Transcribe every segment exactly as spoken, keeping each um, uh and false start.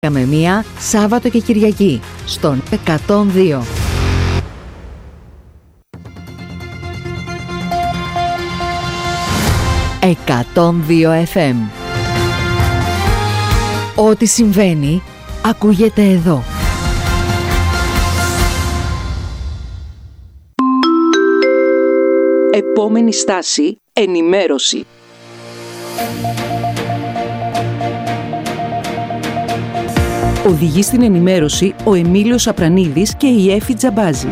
με μία Σάββατο και Κυριακή στον εκατόν δύο. εκατόν δύο εφ εμ. Ό,τι συμβαίνει ακούγεται εδώ. Επόμενη στάση, ενημέρωση. Οδηγεί στην ενημέρωση ο Εμίλιος Απρανίδης και η Έφη Τζαμπάζη.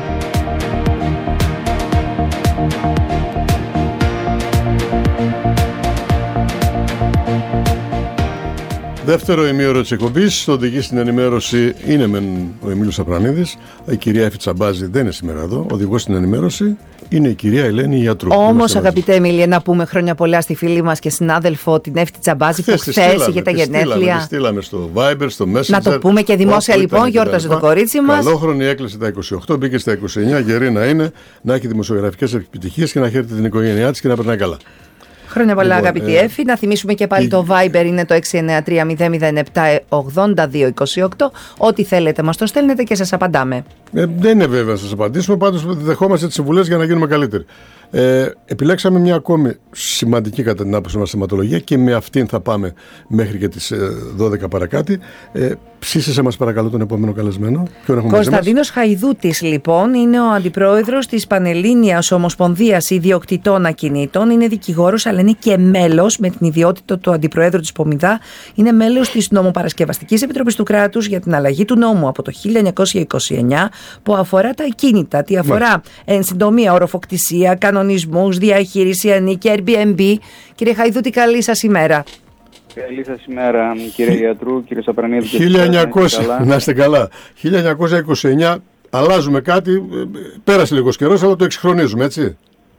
Δεύτερο ημίωρο της εκπομπής, το οδηγεί στην ενημέρωση είναι μεν ο Εμίλιος Απρανίδης. Η κυρία Έφη Τζαμπάζη δεν είναι σήμερα εδώ. Οδηγός στην ενημέρωση είναι η κυρία Ελένη Γιατρού. Όμως, αγαπητέ Εμίλια, να πούμε χρόνια πολλά στη φίλη μας και συνάδελφο την Έφη Τζαμπάζη που χθες είχε τα γενέθλια. Τη στείλαμε στο Viber, στο Messenger. Να το πούμε και δημόσια λοιπόν, γιόρταζε το κορίτσι μας. Καλόχρονη, έκλεισε τα είκοσι οκτώ, μπήκε στα είκοσι εννιά, γερή να είναι, να έχει δημοσιογραφικές επιτυχίες και να χαίρεται την οικογένειά της και να περνάει καλά. Χρόνια πολλά, λοιπόν, αγαπητή ε, Έφη. Να θυμίσουμε και πάλι η... το Viber είναι το έξι εννιά τρία μηδέν μηδέν επτά ογδόντα δύο είκοσι οκτώ. Ό,τι θέλετε μας το στέλνετε και σας απαντάμε. Ε, δεν είναι βέβαια να σας απαντήσουμε, πάντως δεχόμαστε τις συμβουλές για να γίνουμε καλύτεροι. Ε, επιλέξαμε μια ακόμη σημαντική κατά την άποψη μας θεματολογία και με αυτήν θα πάμε μέχρι και τις δώδεκα παρακάτι. Ε, ψήσεσαι μας παρακαλώ τον επόμενο καλεσμένο. Κωνσταντίνος Χαϊδούτης λοιπόν είναι ο αντιπρόεδρος της Πανελλήνιας Ομοσπονδίας Ιδιοκτητών Ακινήτων. Είναι δικηγόρος αλλά είναι και μέλος με την ιδιότητα του αντιπροέδρου της Πομιδά. Είναι μέλος της Νομοπαρασκευαστικής Επιτροπής του Κράτους για την αλλαγή του νόμου από το χίλια εννιακόσια είκοσι εννιά που αφορά τα ακίνητα. Τι αφορά εν συντομία οροφοκτησία, κανονισμούς, διαχείριση, ανήκει, Airbnb. Κύριε Χαϊδούτη, καλή σας ημέρα. Καλή σας ημέρα, κύριε Γιατρού, κύριε Σαπρανίδη. χίλια εννιακόσια, να είστε καλά. χίλια εννιακόσια είκοσι εννιά, αλλάζουμε κάτι, πέρασε λίγος καιρός, αλλά το εξυγχρονίζουμε, έτσι.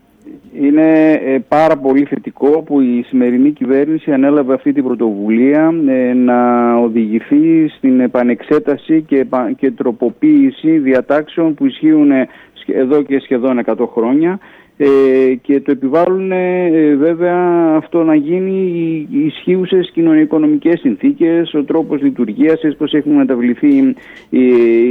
Είναι ε, πάρα πολύ θετικό που η σημερινή κυβέρνηση ανέλαβε αυτή την πρωτοβουλία ε, να οδηγηθεί στην επανεξέταση και, και τροποποίηση διατάξεων που ισχύουν εδώ και σχεδόν εκατό χρόνια. Ε, και το επιβάλλουν ε, βέβαια αυτό να γίνει οι ισχύουσες κοινωνικο-οικονομικές συνθήκες, ο τρόπος λειτουργίας, πώς έχουν μεταβληθεί ε,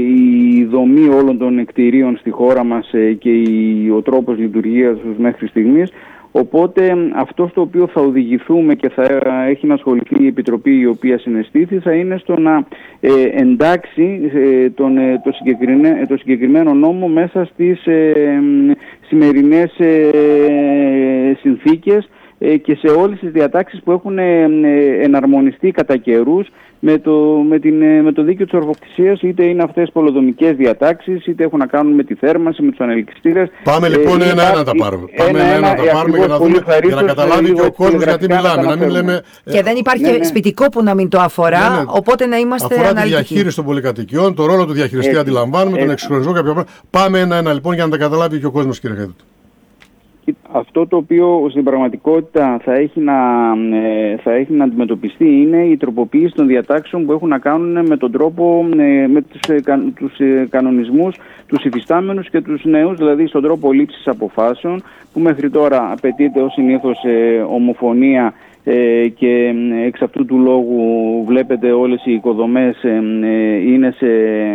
η δομή όλων των κτηρίων στη χώρα μας ε, και η, ο τρόπος λειτουργίας τους μέχρι στιγμής. Οπότε αυτό στο οποίο θα οδηγηθούμε και θα έχει να ασχοληθεί η Επιτροπή η οποία συναισθήθη θα είναι στο να ε, εντάξει ε, τον, ε, το, συγκεκριμένο, το συγκεκριμένο νόμο μέσα στις ε, σημερινές ε, συνθήκες ε, και σε όλες τις διατάξεις που έχουν ε, εναρμονιστεί κατά καιρούς με το, με, την, με το δίκαιο της ορφοκτησίας, είτε είναι αυτές πολεοδομικές διατάξεις, είτε έχουν να κάνουν με τη θέρμανση, με τους ανελκυστήρες. Πάμε ε, λοιπόν ένα-ένα τα πάρουμε. Πάμε ένα-ένα τα πάρουμε για να, δούμε, για να καταλάβει και ο κόσμος γιατί μιλάμε. Να μην λέμε, και δεν υπάρχει ναι, ναι. σπιτικό που να μην το αφορά, ναι, ναι. οπότε να είμαστε αφορά αναλυτικοί. Τη διαχείριση των πολυκατοικιών, το ρόλο του διαχειριστή έτσι, αντιλαμβάνουμε, έτσι. Τον εξυγχρονισμό κάποια πράγματα. Πάμε ένα-ένα λοιπόν για να τα καταλάβει και ο κόσμος, κύριε Χαϊδούτη. Αυτό το οποίο στην πραγματικότητα θα έχει, να, θα έχει να αντιμετωπιστεί είναι η τροποποίηση των διατάξεων που έχουν να κάνουν με τον τρόπο, με τους, τους κανονισμούς, τους υφιστάμενους και τους νέους, δηλαδή στον τρόπο λήψης αποφάσεων που μέχρι τώρα απαιτείται ως συνήθως ομοφωνία και εξ αυτού του λόγου βλέπετε όλες οι οικοδομές είναι σε,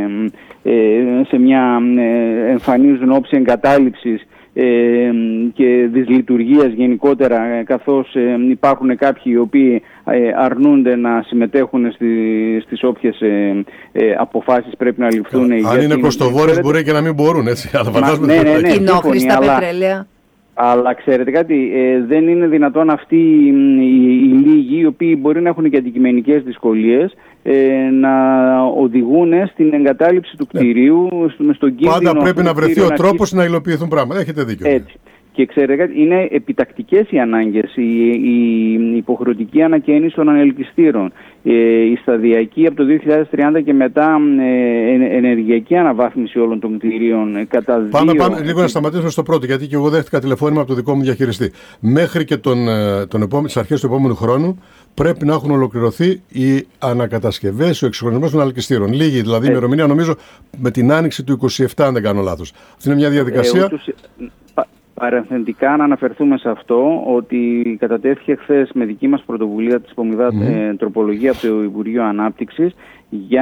σε μια εμφανίζουν όψη εγκατάλειψης Ε, και δυσλειτουργίας γενικότερα, καθώς ε, υπάρχουν κάποιοι οι οποίοι ε, αρνούνται να συμμετέχουν στη, στις όποιες ε, ε, αποφάσεις πρέπει να ληφθούν. Αν γιατί είναι κοστοβόρες μπορεί και να μην μπορούν, έτσι. Αλλά φαντάζομαι ναι, ναι, ναι, κοινόχρηστα πετρέλαια. Αλλά ξέρετε κάτι, ε, δεν είναι δυνατόν αυτοί οι, οι, οι λίγοι, οι οποίοι μπορεί να έχουν και αντικειμενικές δυσκολίες, ε, να οδηγούν στην εγκατάλειψη του κτηρίου, ναι. στον κίνδυνο. Πάντα πρέπει να βρεθεί ο τρόπος να υλοποιηθούν πράγματα. Έχετε δίκιο. Έτσι. Και ξέρετε κάτι, είναι επιτακτικές οι ανάγκες, η, η υποχρεωτική ανακαίνιση των ανελκυστήρων, ε, η σταδιακή από το δύο χιλιάδες τριάντα και μετά ε, ενεργειακή αναβάθμιση όλων των κτηρίων. Ε, κατά πάμε, δύο... πάμε λίγο να σταματήσουμε στο πρώτο, γιατί και εγώ δέχτηκα τηλεφώνημα από το δικό μου διαχειριστή. Μέχρι και τον, τον επόμε... τις αρχές του επόμενου χρόνου πρέπει να έχουν ολοκληρωθεί οι ανακατασκευές, ο εξυγχρονισμός των ανελκυστήρων. Λίγη δηλαδή ημερομηνία, ε... νομίζω με την άνοιξη του είκοσι επτά, αν δεν κάνω λάθος. Αυτή είναι μια διαδικασία. Ε, ούτως... παρενθετικά να αναφερθούμε σε αυτό, ότι κατατέθηκε χθες με δική μας πρωτοβουλία της Πομιδά mm. ε, τροπολογία από το Υπουργείο Ανάπτυξης για